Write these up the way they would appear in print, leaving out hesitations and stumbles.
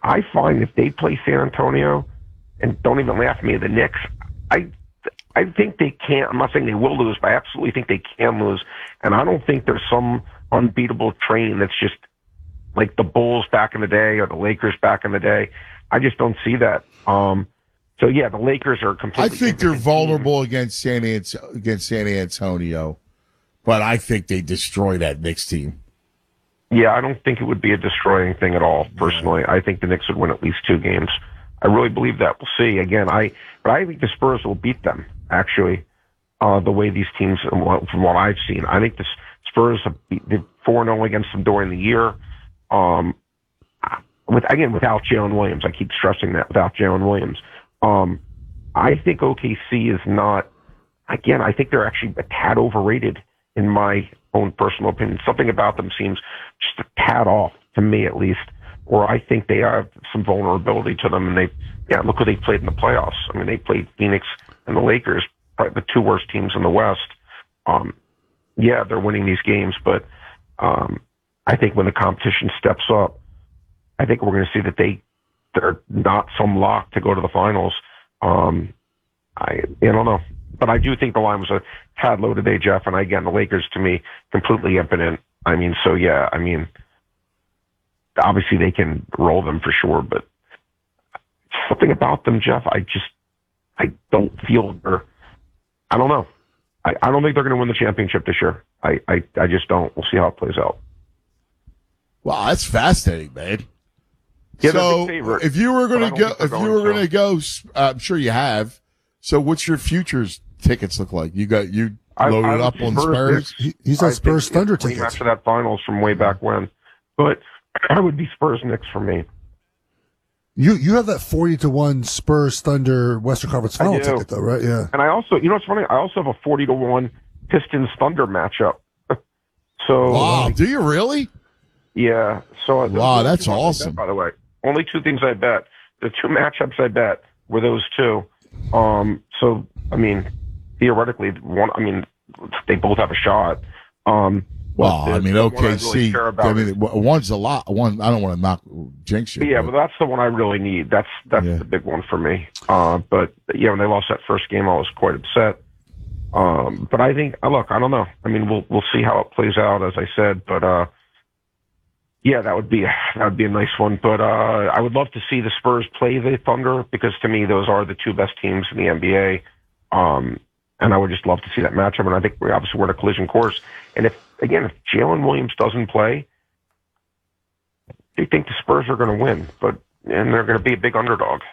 I find if they play San Antonio, and don't even laugh at me, the Knicks, I I think they can. I'm not saying they will lose, but I absolutely think they can lose. And I don't think there's some unbeatable train that's just like the Bulls back in the day or the Lakers back in the day. I just don't see that. So yeah, the Lakers are completely. I think they're vulnerable against San Antonio, but I think they destroy that Knicks team. Yeah, I don't think it would be a destroying thing at all. Personally, I think the Knicks would win at least 2 games. I really believe that. We'll see. Again, but I think the Spurs will beat them. Actually, the way these teams, from what I've seen, I think the Spurs have beat 4-0 against them during the year. Without Jalen Williams, I keep stressing that without Jalen Williams. I think OKC is not. Again, I think they're actually a tad overrated in my own personal opinion. Something about them seems just a tad off to me, at least. Or I think they have some vulnerability to them, and look who they played in the playoffs. I mean, they played Phoenix and the Lakers, probably the 2 worst teams in the West. They're winning these games, but I think when the competition steps up, I think we're going to see that they're not some lock to go to the finals. I don't know, but I do think the line was a tad low today, Jeff. And again, the Lakers to me completely impotent. Obviously they can roll them for sure, but something about them, Jeff, I don't feel I don't know. I don't think they're going to win the championship this year. I just don't. We'll see how it plays out. Wow, that's fascinating, man. Yeah, so if you were going to go, I'm sure you have. So what's your futures tickets look like? You loaded up on Spurs? He's on Spurs Thunder tickets. Rematch of that finals from way back when. But I would be Spurs Knicks for me. You have that 40-1 Spurs Thunder Western Conference final ticket though, right? Yeah. And I also, what's funny? I also have a 40-1 Pistons Thunder matchup. So wow, do you really? Yeah. So wow, that's awesome. Bet, by the way, only 2 things I bet. The 2 matchups I bet were those 2. So I mean, theoretically, one. I mean, they both have a shot. Well, OKC. Really one's a lot. One, I don't want to knock jinx you. Yeah, but that's the one I really need. That's the big one for me. But when they lost that first game, I was quite upset. But I think, look, I don't know. I mean, we'll see how it plays out, as I said. But that would be a nice one. But I would love to see the Spurs play the Thunder, because to me those are the 2 best teams in the NBA. And I would just love to see that matchup. And I think we're in a collision course. And if Jalen Williams doesn't play, I think the Spurs are going to win, and they're going to be a big underdog.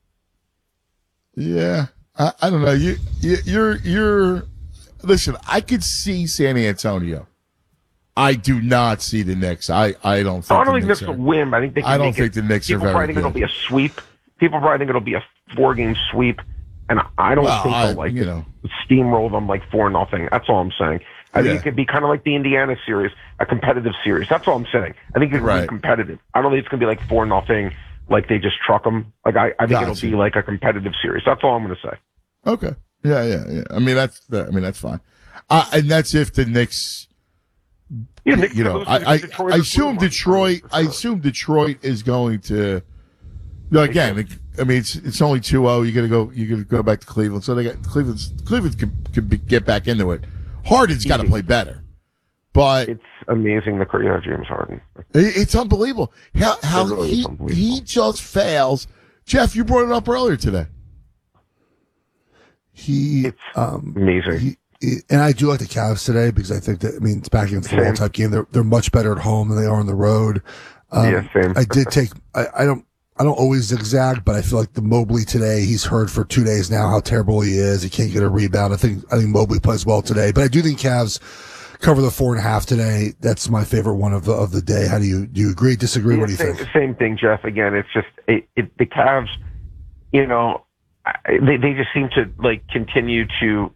Yeah, I don't know. You're. Listen, I could see San Antonio. I do not see the Knicks. I don't think. I don't think the Knicks will win. But I think they can. I don't think the Knicks are very good. People probably think it'll be a sweep. People probably think it'll be a 4-game sweep, and I don't think they'll steamroll them like 4-0. That's all I'm saying. I think it could be kind of like the Indiana series, a competitive series. That's all I'm saying. I think it could be competitive. I don't think it's going to be like 4-0, like they just truck them. Like I think it'll be like a competitive series. That's all I'm going to say. Okay. Yeah. I mean that's fine. And that's if the Knicks. Yeah, I assume Detroit. I assume Detroit is going to. Again, I mean it's only 2-0. You're gonna go back to Cleveland. So they got Cleveland could get back into it. Harden's got to play better, but it's amazing the James Harden. It's unbelievable how he just fails. Jeff, you brought it up earlier today. It's amazing. And I do like the Cavs today because I think that it's back against the wall type game. They're much better at home than they are on the road. Same. I did take. I don't always zigzag, but I feel like the Mobley today, he's heard for 2 days now how terrible he is. He can't get a rebound. I think Mobley plays well today, but I do think Cavs cover the 4.5 today. That's my favorite one of the day. How do you agree, disagree? What do you think? Same thing, Jeff. Again, it's just the Cavs, they just seem to continue to,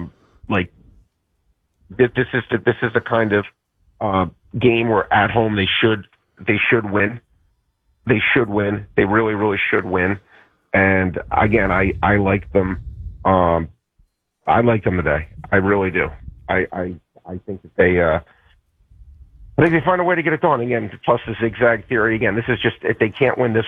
this is the kind of, game where at home they should win. They should win. They really, really should win. And again, I like them. I like them today. I really do. I think that I think they find a way to get it done. Again, plus the zigzag theory. Again, this is just if they can't win this